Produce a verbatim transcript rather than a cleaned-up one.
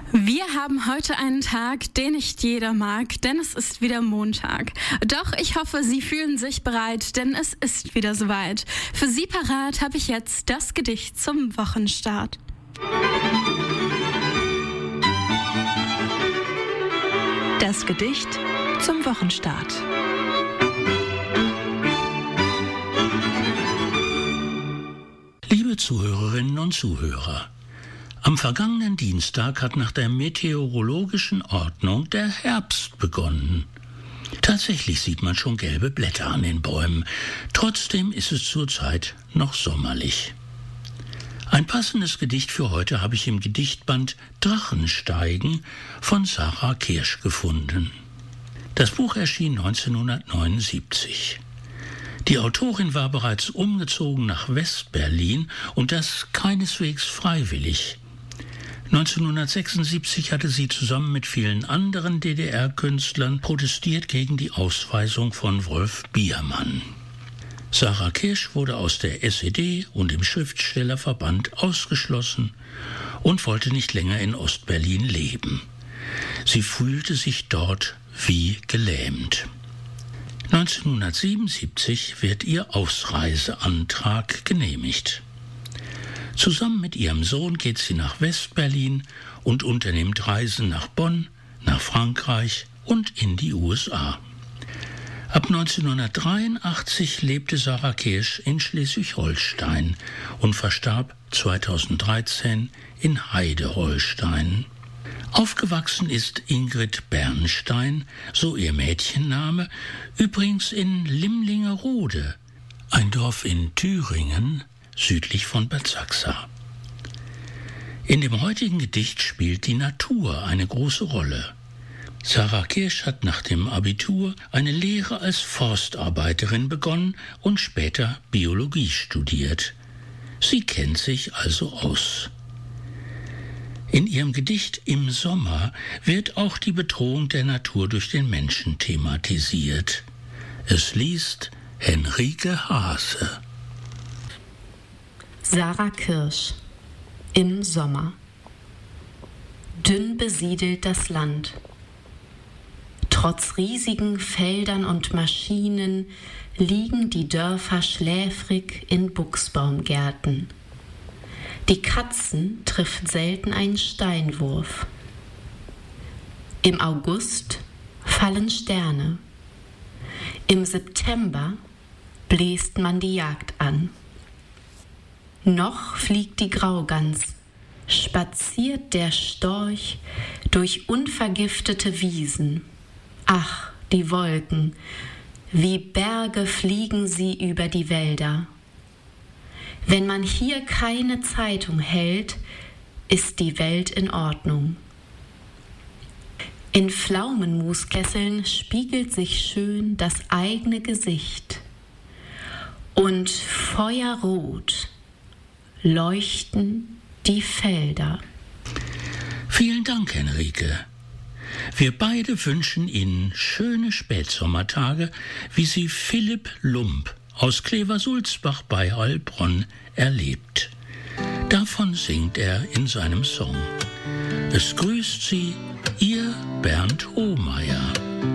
Wir haben heute einen Tag, den nicht jeder mag, denn es ist wieder Montag. Doch ich hoffe, Sie fühlen sich bereit, denn es ist wieder soweit. Für Sie parat habe ich jetzt das Gedicht zum Wochenstart. Das Gedicht zum Wochenstart. Liebe Zuhörerinnen und Zuhörer, am vergangenen Dienstag hat nach der meteorologischen Ordnung der Herbst begonnen. Tatsächlich sieht man schon gelbe Blätter an den Bäumen. Trotzdem ist es zurzeit noch sommerlich. Ein passendes Gedicht für heute habe ich im Gedichtband Drachensteigen von Sarah Kirsch gefunden. Das Buch erschien neunzehnhundertneunundsiebzig. Die Autorin war bereits umgezogen nach West-Berlin und das keineswegs freiwillig. neunzehnhundertsechsundsiebzig hatte sie zusammen mit vielen anderen D D R-Künstlern protestiert gegen die Ausweisung von Wolf Biermann. Sarah Kirsch wurde aus der S E D und dem Schriftstellerverband ausgeschlossen und wollte nicht länger in Ostberlin leben. Sie fühlte sich dort wie gelähmt. neunzehnhundertsiebenundsiebzig wird ihr Ausreiseantrag genehmigt. Zusammen mit ihrem Sohn geht sie nach West-Berlin und unternimmt Reisen nach Bonn, nach Frankreich und in die U S A. Ab neunzehnhundertdreiundachtzig lebte Sarah Kirsch in Schleswig-Holstein und verstarb zweitausenddreizehn in Heide-Holstein. Aufgewachsen ist Ingrid Bernstein, so ihr Mädchenname, übrigens in Limlingerode, ein Dorf in Thüringen, südlich von Bad Sachsa. In dem heutigen Gedicht spielt die Natur eine große Rolle. Sarah Kirsch hat nach dem Abitur eine Lehre als Forstarbeiterin begonnen und später Biologie studiert. Sie kennt sich also aus. In ihrem Gedicht Im Sommer wird auch die Bedrohung der Natur durch den Menschen thematisiert. Es liest Henrike Hase. Sarah Kirsch. Im Sommer. Dünn besiedelt das Land. Trotz riesigen Feldern und Maschinen liegen die Dörfer schläfrig in Buchsbaumgärten. Die Katzen trifft selten ein Steinwurf. Im August fallen Sterne. Im September bläst man die Jagd an. Noch fliegt die Graugans, spaziert der Storch durch unvergiftete Wiesen. Ach, die Wolken, wie Berge fliegen sie über die Wälder. Wenn man hier keine Zeitung hält, ist die Welt in Ordnung. In Pflaumenmuskesseln spiegelt sich schön das eigene Gesicht. Und feuerrot leuchten die Felder. Vielen Dank, Henrike. Wir beide wünschen Ihnen schöne Spätsommertage, wie sie Philipp Lump aus Kleversulzbach bei Heilbronn erlebt. Davon singt er in seinem Song. Es grüßt Sie, Ihr Bernd Hohmeier.